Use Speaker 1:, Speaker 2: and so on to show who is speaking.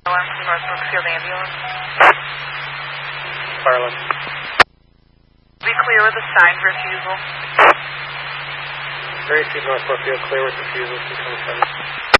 Speaker 1: I'm from North Brookfield Ambulance.
Speaker 2: Farland.
Speaker 1: Be clear with a signed refusal.
Speaker 2: Very North Brookfield, clear with refusal, 227.